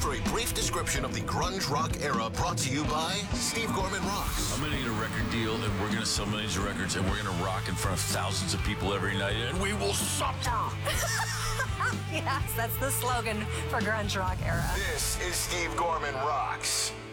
after a brief description of the grunge rock era brought to you by Steve Gorman Rocks. I'm going to get a record deal, and we're going to sell millions of records, and we're going to rock in front of thousands of people every night, and we will suffer. Yes, that's the slogan for grunge rock era. This is Steve Gorman Rocks.